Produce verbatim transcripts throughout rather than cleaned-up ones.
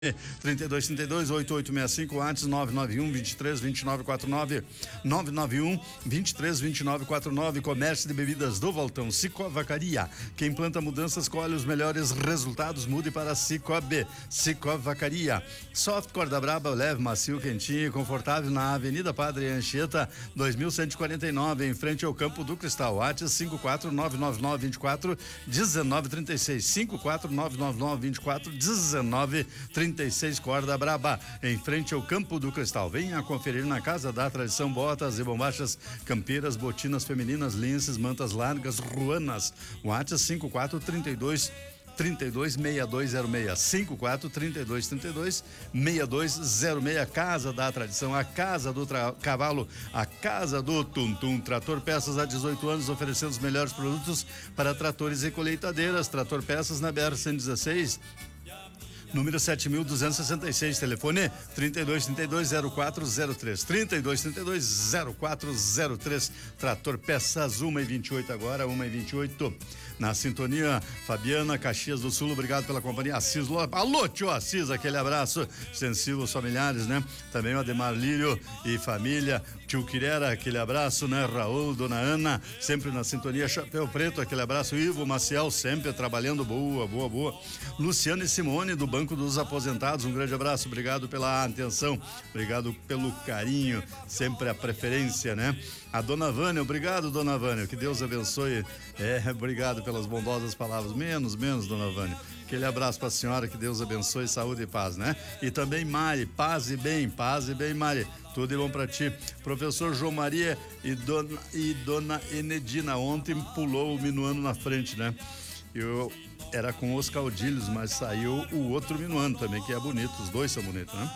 trinta e dois, trinta e dois, oitenta e oito sessenta e cinco, antes nove nove um, vinte e três, vinte e nove, quarenta e nove, nove nove um, vinte e três, vinte e nove, quarenta e nove. Comércio de bebidas do Voltão, Cicobi Vacaria. Quem planta mudanças colhe os melhores resultados. Mude para Cicobi, Cicobi Vacaria. Soft Corda Braba, leve, macio, quentinho e confortável na Avenida Padre Anchieta, dois mil cento e quarenta e nove, em frente ao Campo do Cristal. WhatsApp cinco quatro nove nove nove, vinte e quatro, dezenove, trinta e seis, cinco quatro nove nove nove, vinte e quatro, dezenove, trinta e seis. Corda Braba, em frente ao Campo do Cristal. Venha conferir na Casa da Tradição botas e bombachas campeiras, botinas femininas, linces, mantas largas, ruanas. WhatsApp cinco quatro trinta e dois, trinta e dois, sessenta e dois zero seis, cinco quatro trinta e dois, trinta e dois, sessenta e dois zero seis. Casa da Tradição, a casa do tra... cavalo, a casa do Tum-Tum. Trator Peças há dezoito anos, oferecendo os melhores produtos para tratores e colheitadeiras. Trator Peças na B R cento e dezesseis, número sete mil duzentos e sessenta e seis, telefone trinta e dois, trinta e dois, zero quatro zero três, trinta e dois, trinta e dois, zero quatro zero três. Trator Peças, uma e vinte e oito agora, uma e vinte e oito. Na sintonia, Fabiana, Caxias do Sul, obrigado pela companhia. Assis Lopes, alô, tio Assis, aquele abraço extensivo aos familiares, né? Também o Ademar Lírio e família, tio Quirera, aquele abraço, né? Raul, dona Ana, sempre na sintonia. Chapéu Preto, aquele abraço. Ivo Maciel, sempre trabalhando, boa, boa, boa. Luciano e Simone, do Banco dos Aposentados, um grande abraço, obrigado pela atenção, obrigado pelo carinho, sempre a preferência, né? A dona Vânia, obrigado, dona Vânia, que Deus abençoe. É, obrigado pelas bondosas palavras, menos, menos, dona Vânia. Aquele abraço para a senhora, que Deus abençoe, saúde e paz, né? E também Mari, paz e bem, paz e bem, Mari, tudo de bom para ti. Professor João Maria e dona, e dona Enedina, ontem pulou o minuano na frente, né? Eu era com os caudilhos, mas saiu o outro minuano também, que é bonito, os dois são bonitos, né?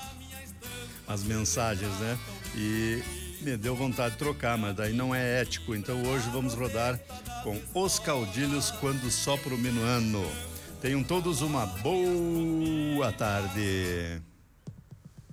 As mensagens, né? E me deu vontade de trocar, mas daí não é ético, então hoje vamos rodar com os caudilhos quando sopra o minuano. Tenham todos uma boa tarde.